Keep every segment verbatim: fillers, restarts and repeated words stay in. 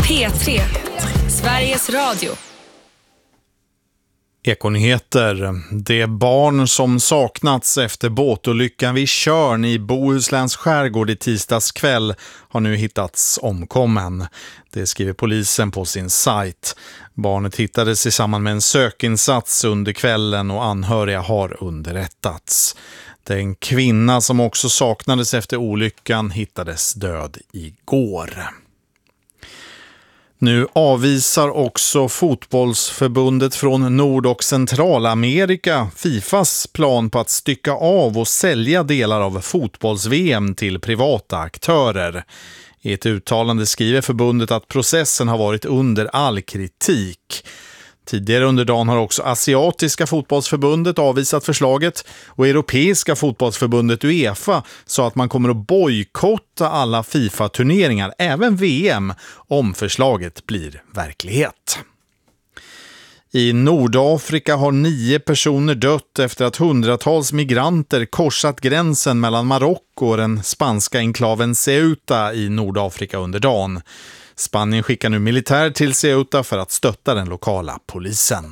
P tre, Sveriges Radio. Ekonyheter. Det barn som saknats efter båtolyckan vid Tjörn i Bohusläns skärgård i tisdags kväll har nu hittats omkommen. Det skriver polisen på sin sajt. Barnet hittades i samband med en sökinsats under kvällen och anhöriga har underrättats. Den kvinna som också saknades efter olyckan hittades död igår. Nu avvisar också fotbollsförbundet från Nord- och Centralamerika FIFAs plan på att stycka av och sälja delar av fotbolls-V M till privata aktörer. I ett uttalande skriver förbundet att processen har varit under all kritik. Tidigare under dagen har också Asiatiska fotbollsförbundet avvisat förslaget och Europeiska fotbollsförbundet UEFA sa att man kommer att bojkotta alla FIFA-turneringar, även V M, om förslaget blir verklighet. I Nordafrika har nio personer dött efter att hundratals migranter korsat gränsen mellan Marocko och den spanska enklaven Ceuta i Nordafrika under dagen. Spanien skickar nu militär till Ceuta för att stötta den lokala polisen.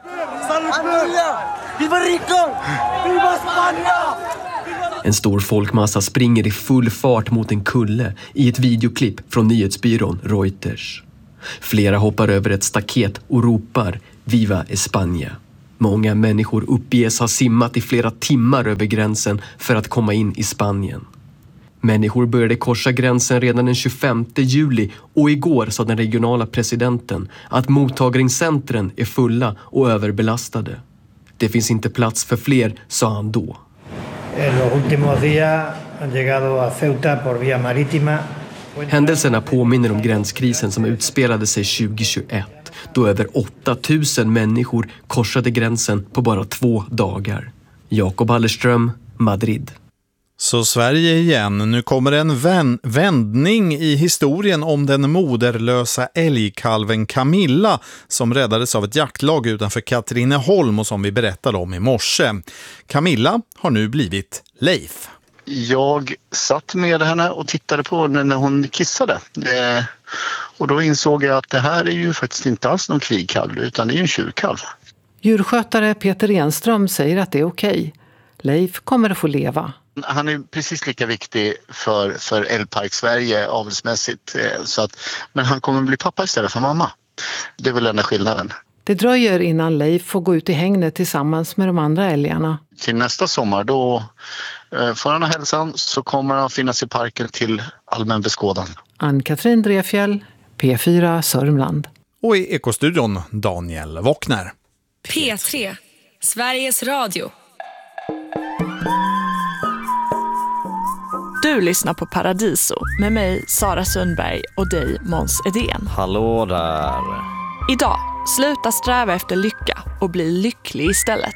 En stor folkmassa springer i full fart mot en kulle i ett videoklipp från nyhetsbyrån Reuters. Flera hoppar över ett staket och ropar Viva España. Många människor uppges ha simmat i flera timmar över gränsen för att komma in i Spanien. Människor började korsa gränsen redan den tjugofemte juli och igår sa den regionala presidenten att mottagningscentren är fulla och överbelastade. Det finns inte plats för fler, sa han då. Händelserna påminner om gränskrisen som utspelade sig tjugohundratjugoett då över åtta tusen människor korsade gränsen på bara två dagar. Jakob Hallerström, Madrid. Så Sverige igen. Nu kommer en vän- vändning i historien om den moderlösa älgkalven Camilla som räddades av ett jaktlag utanför Katrineholm och som vi berättade om i morse. Camilla har nu blivit Leif. Jag satt med henne och tittade på henne när hon kissade. Eh, och då insåg jag att det här är ju faktiskt inte alls någon krigkalv utan det är en tjurkalv. Djurskötare Peter Enström säger att det är okej. Leif kommer att få leva. Han är precis lika viktig för, för Älgpark Sverige avelsmässigt. Så att, men han kommer att bli pappa istället för mamma. Det är väl enda skillnaden. Det dröjer innan Leif får gå ut i hängnet tillsammans med de andra älgarna. Till nästa sommar då eh, får han ha hälsan så kommer han finnas i parken till allmän beskådan. Ann-Katrin Drefjäll, P fyra Sörmland. Och i Ekostudion Daniel Wockner. P tre, Sveriges Radio. Du lyssnar på Paradiso med mig, Sara Sundberg, och dig, Måns Edén. Hallå där. Idag, sluta sträva efter lycka och bli lycklig istället.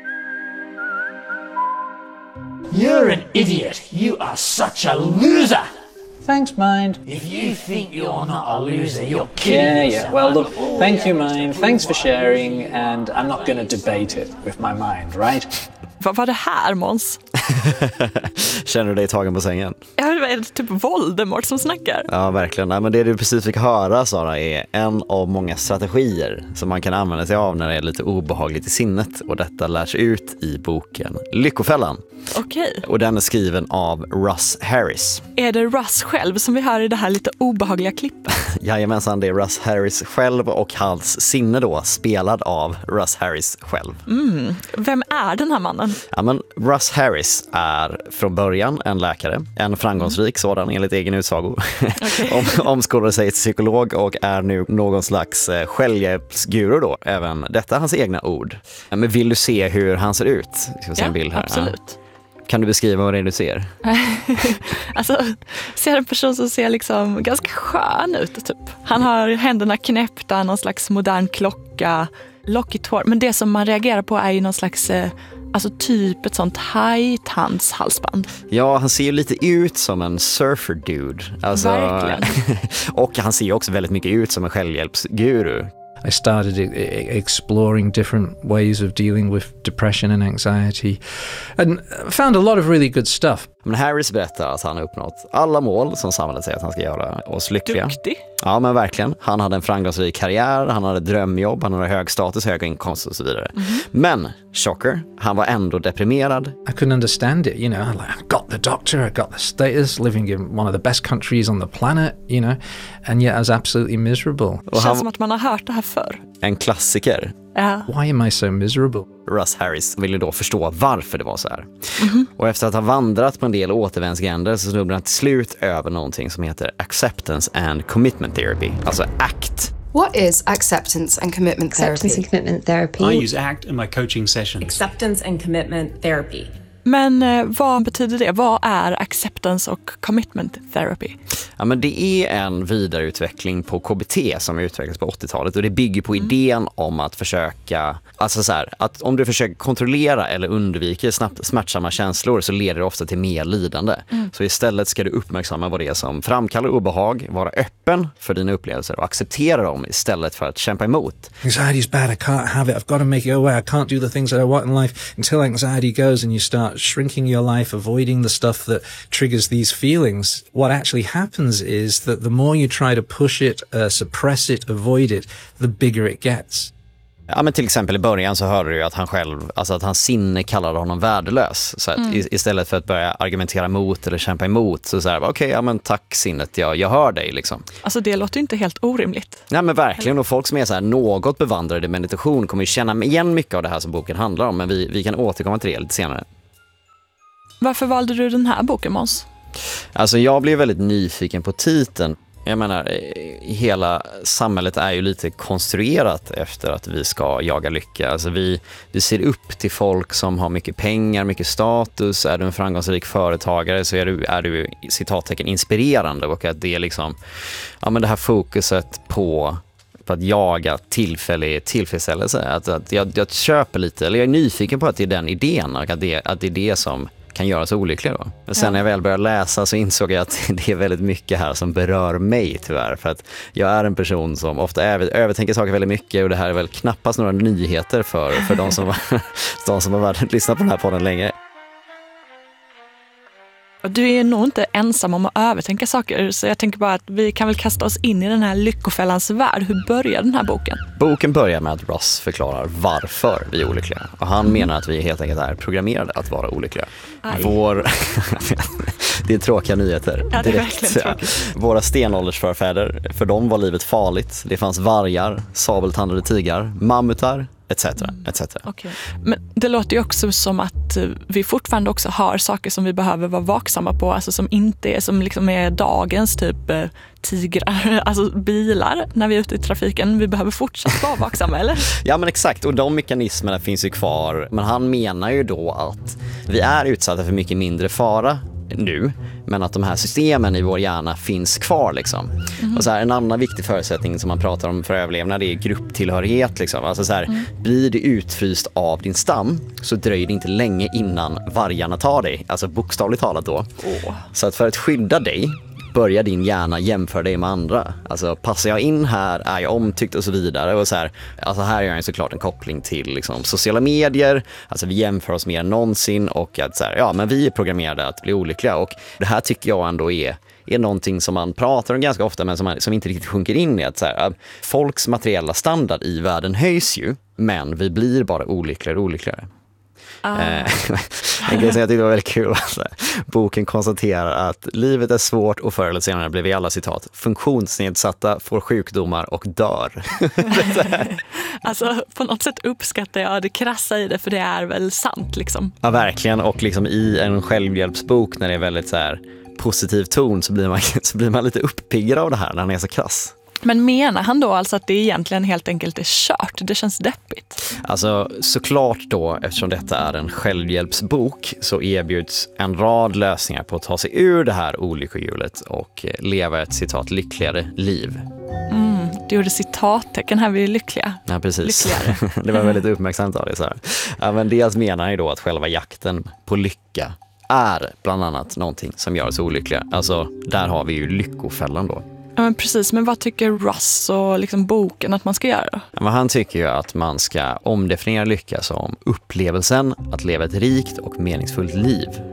You're an idiot. You are such a loser. Thanks, Mind. If you think you're not a loser, you're kidding Yeah, yourself. yeah. Well, look, thank you, Mind. Thanks for sharing, and I'm not going to debate it with my mind, right? Vad var det här, Måns? Känner du dig tagen på sängen? Ja, det var typ Voldemort som snackar. Ja, verkligen. Nej, men det du precis fick höra, Sara, är en av många strategier som man kan använda sig av när det är lite obehagligt i sinnet. Och detta lärs ut i boken Lyckofällan. Okej. Och den är skriven av Russ Harris. Är det Russ själv som vi hör i det här lite obehagliga klippet? Jajamensan, det är Russ Harris själv och hans sinne då, spelad av Russ Harris själv. Mm. Vem är den här mannen? Ja, men Russ Harris är från början en läkare, en framgångsrik sådan enligt egen utsago. Okay. Om, omskolade sig till psykolog och är nu någon slags eh, självhjälpsguru då, även detta är hans egna ord. Men vill du se hur han ser ut? Ska vi se en bild här. Absolut. Ja. Kan du beskriva vad det är du ser? Alltså, ser en person som ser liksom ganska skön ut typ. Han har händerna knäppta, någon slags modern klocka, lockigt hår. Men det som man reagerar på är ju någon slags, eh, alltså typ ett sånt high-tands-halsband. Ja, han ser ju lite ut som en surfer dude. Alltså, verkligen. Och han ser ju också väldigt mycket ut som en självhjälpsguru. I started exploring different ways of dealing with depression and anxiety and found a lot of really good stuff. Men Harris berättar att han har uppnått alla mål som samhället säger att han ska göra oss lyckliga. Duktig. Ja, men verkligen. Han hade en framgångsrik karriär, han hade drömjobb, han hade hög status, hög inkomst och så vidare. Mm-hmm. Men, shocker, han var ändå deprimerad. I couldn't understand it, you know, like, I've got the doctor, I got the status, living in one of the best countries on the planet, you know, and yet I was absolutely miserable. Det känns han, som att man har hört det här förr. En klassiker. Ja. Why am I so miserable? Russ Harris ville då förstå varför det var så här. Mm-hmm. Och efter att ha vandrat på en del återvändsgränder så snubblade han till slut över någonting som heter Acceptance and Commitment Therapy, alltså A C T. What is acceptance and commitment therapy? Acceptance and commitment therapy. I use A C T in my coaching sessions. Acceptance and commitment therapy. Men eh, vad betyder det? Vad är acceptance och commitment therapy? Ja, men det är en vidareutveckling på K B T som utvecklades på åttiotalet och det bygger på mm. idén om att försöka, alltså så här, att om du försöker kontrollera eller undvika snabbt, smärtsamma känslor så leder det ofta till mer lidande. Mm. Så istället ska du uppmärksamma vad det är som framkallar obehag, vara öppen för dina upplevelser och acceptera dem istället för att kämpa emot. Anxiety is bad, I can't have it, I've got to make it away, I can't do the things that I want in life until anxiety goes and you start shrinking your life, avoiding the stuff that triggers these feelings. What actually happens is that the more you try to push it, uh, suppress it, avoid it, the bigger it gets. Ja, men till exempel i början så hörde du ju att han själv, alltså att hans sinne kallade honom värdelös. Så att mm. istället för att börja argumentera mot eller kämpa emot så såhär, okej, okay, ja men tack sinnet, jag, jag hör dig liksom. Alltså det låter ju inte helt orimligt. Nej men verkligen, och folk som är så här något bevandrade i meditation kommer ju känna igen mycket av det här som boken handlar om, men vi, vi kan återkomma till det lite senare. Varför valde du den här boken, Måns? Alltså jag blev väldigt nyfiken på titeln. Jag menar, hela samhället är ju lite konstruerat efter att vi ska jaga lycka. Alltså vi, vi ser upp till folk som har mycket pengar, mycket status. Är du en framgångsrik företagare så är du, är du citattecken inspirerande. Och att det är liksom, ja men det här fokuset på, på att jaga tillfällig tillfredsställelse. Att, att jag, jag köper lite, eller jag är nyfiken på att det är den idén. Och att det, att det är det som kan göra så olyckliga då. Men sen ja. när jag väl började läsa så insåg jag att det är väldigt mycket här som berör mig tyvärr. För att jag är en person som ofta över, övertänker saker väldigt mycket och det här är väl knappast några nyheter för, för de som, de som har varit, lyssnat på den här podden länge. Du är nog inte ensam om att övertänka saker, så jag tänker bara att vi kan väl kasta oss in i den här lyckofällans värld. Hur börjar den här boken? Boken börjar med att Russ förklarar varför vi är olyckliga. Och han mm. menar att vi helt enkelt är programmerade att vara olyckliga. Vår... det är tråkiga nyheter. Ja, det är verkligen tråkigt. Våra stenåldersförfäder, för dem var livet farligt. Det fanns vargar, sabeltandade tigrar, mammutar, et cetera, et cetera. Okay. Men det låter ju också som att vi fortfarande också har saker som vi behöver vara vaksamma på, alltså som inte är, som liksom är dagens typ tigrar, alltså bilar när vi är ute i trafiken. Vi behöver fortsatt vara vaksamma, eller? Ja, men exakt. Och de mekanismerna finns ju kvar. Men han menar ju då att vi är utsatta för mycket mindre fara nu, men att de här systemen i vår hjärna finns kvar liksom. Mm. Och så här, en annan viktig förutsättning som man pratar om för överlevnad är grupptillhörighet liksom. Alltså så här, mm. blir du utfryst av din stam så dröjer det inte länge innan vargarna tar dig, alltså bokstavligt talat då. Oh. Så att för att skydda dig börjar din hjärna jämföra dig med andra. Alltså passar jag in här, är jag omtyckt och så vidare. Och så här, alltså här gör jag såklart en koppling till liksom, sociala medier. Alltså vi jämför oss mer än någonsin och att så här, ja men vi är programmerade att bli olyckliga. Och det här tycker jag ändå är, är någonting som man pratar om ganska ofta men som, man, som inte riktigt sjunker in i. Att så här, folks materiella standard i världen höjs ju, men vi blir bara olyckligare och olyckligare. Ah. En grej som jag tyckte var väldigt kul, alltså. Boken konstaterar att livet är svårt och förr eller senare blir vi alla, citat, funktionsnedsatta, får sjukdomar och dör. Alltså på något sätt uppskattar jag det krassa i det, för det är väl sant liksom. Ja, verkligen. Och liksom i en självhjälpsbok när det är väldigt så här positiv ton så blir man, så blir man lite uppiggad av det här när han är så krass. Men menar han då alltså att det egentligen helt enkelt är kört? Det känns deppigt. Alltså såklart då, eftersom detta är en självhjälpsbok så erbjuds en rad lösningar på att ta sig ur det här olyckohjulet och leva ett, citat, lyckligare liv. Mm, du gjorde citattecken här, vi är lyckliga. Ja, precis. Det var väldigt uppmärksamt av det. Så här. Ja, men dels menar han ju då att själva jakten på lycka är bland annat någonting som gör oss olyckliga. Alltså där har vi ju lyckofällan då. Ja, men precis. Men vad tycker Russ och liksom boken att man ska göra då? Ja, men han tycker ju att man ska omdefiniera lycka som upplevelsen att leva ett rikt och meningsfullt liv.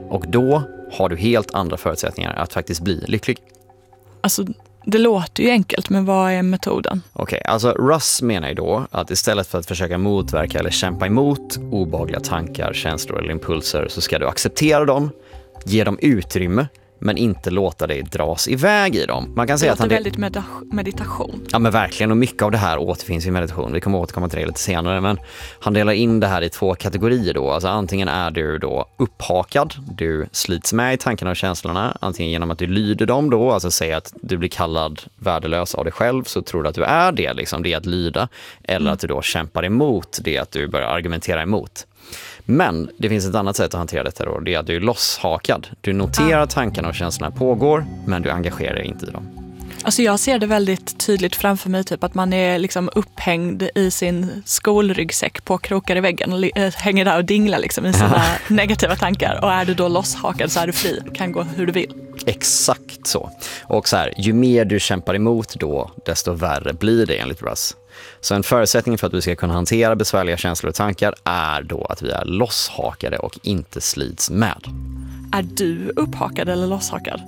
Och då har du helt andra förutsättningar att faktiskt bli lycklig. Alltså, det låter ju enkelt, men vad är metoden? Okej, okay, alltså Russ menar ju då att istället för att försöka motverka eller kämpa emot obehagliga tankar, känslor eller impulser så ska du acceptera dem, ge dem utrymme, men inte låta dig dras iväg i dem. Man kan det säga låter att han väldigt med- meditation. Ja, men verkligen, och mycket av det här återfinns i meditation. Vi kommer återkomma till det lite senare, men han delar in det här i två kategorier då. Alltså antingen är du då upphakad, du slits med i tankarna och känslorna, antingen genom att du lyder dem då, alltså säga att du blir kallad värdelös av dig själv, så tror du att du är det, liksom, det är att lyda, eller mm. att du då kämpar emot det, att du börjar argumentera emot. Men det finns ett annat sätt att hantera detta då, det är att du är losshakad. Du noterar att tankarna och känslorna pågår, men du engagerar dig inte i dem. Alltså jag ser det väldigt tydligt framför mig, typ att man är liksom upphängd i sin skolryggsäck på krokar i väggen och äh, hänger där och dinglar liksom i sina negativa tankar. Och är du då losshakad så är du fri, kan gå hur du vill. Exakt så. Och så här, ju mer du kämpar emot då, desto värre blir det enligt Russ. Så en förutsättning för att vi ska kunna hantera besvärliga känslor och tankar är då att vi är losshakade och inte slits med. Är du upphakad eller losshakad?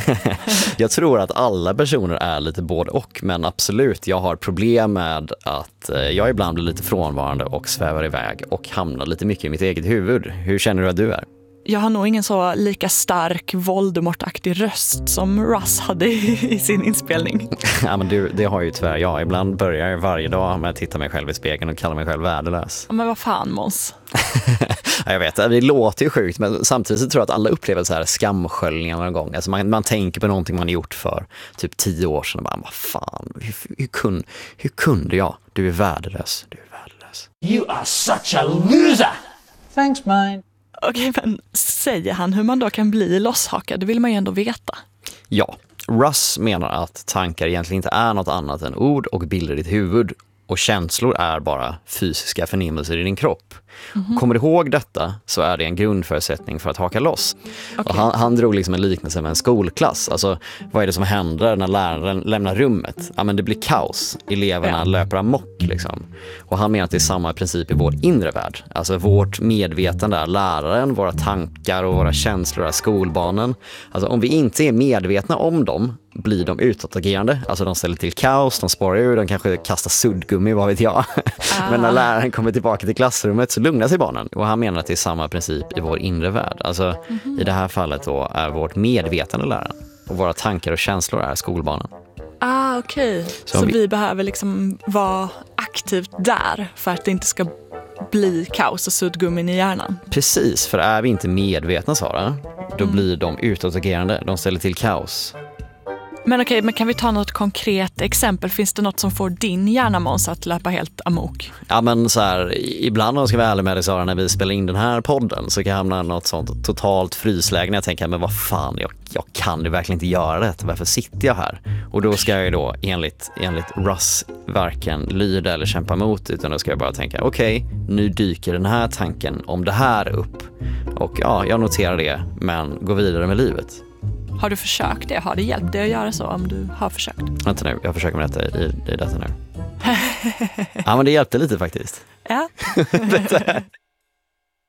Jag tror att alla personer är lite både och, men absolut, jag har problem med att jag ibland blir lite frånvarande och svävar iväg och hamnar lite mycket i mitt eget huvud. Hur känner du att du är? Jag har nog ingen så lika stark Voldemort-aktig röst som Russ hade i, i sin inspelning. Ja, men du, det har ju tyvärr jag. Ibland börjar jag varje dag med att titta mig själv i spegeln och kalla mig själv värdelös. Ja, men vad fan, Måns? Ja, jag vet, det låter ju sjukt, men samtidigt så tror jag att alla upplever så här skamsköljningar någon gång. Alltså man, man tänker på någonting man gjort för typ tio år sedan och bara, vad fan, hur, hur, kun, hur kunde jag? Du är värdelös, du är värdelös. You are such a loser! Thanks, mine. Okej, men säger han hur man då kan bli losshakad? Det vill man ju ändå veta. Ja, Russ menar att tankar egentligen inte är något annat än ord och bilder i ditt huvud. Och känslor är bara fysiska förnimmelser i din kropp. Mm-hmm. Kommer du ihåg detta så är det en grundförutsättning för att haka loss. Okay. Och han, han drog liksom en liknelse med en skolklass. Alltså, vad är det som händer när läraren lämnar rummet? Ja, men det blir kaos. Eleverna ja. löper amok liksom. Och han menar att det är samma princip i vår inre värld. Alltså vårt medvetande är läraren, våra tankar och våra känslor är skolbarnen. Alltså om vi inte är medvetna om dem blir de utåtagerande. Alltså de ställer till kaos, de spårar ur, de kanske kastar suddgummi, vad vet jag. Ah. Men när läraren kommer tillbaka till klassrummet så lugnar sig barnen. Och han menar att det är samma princip i vår inre värld. Alltså mm-hmm. i det här fallet då är vårt medvetande läraren. Och våra tankar och känslor är skolbarnen. Ah, okej. Okay. Så, så vi... vi behöver liksom vara aktivt där för att det inte ska bli kaos och suddgummin i hjärnan. Precis, för är vi inte medvetna, Sara, då mm. blir de utåtagerande. De ställer till kaos. Men okej, men kan vi ta något konkret exempel? Finns det något som får din hjärna, Måns, att löpa helt amok? Ja, men så här, ibland om jag ska vara ärlig med dig, Sara, när vi spelar in den här podden så kan jag hamna i något sånt totalt frysläge när jag tänker, men vad fan, jag, jag kan det verkligen inte göra det. Varför sitter jag här? Och då ska jag ju då enligt, enligt Russ varken lyda eller kämpa emot, utan då ska jag bara tänka, okej, okay, nu dyker den här tanken om det här upp. Och ja, jag noterar det, men gå vidare med livet. Har du försökt det? Har det hjälpt dig att göra så om du har försökt? Vänta nu, jag försöker med detta i, i detta nu. Ja, men det hjälpte lite faktiskt. Ja.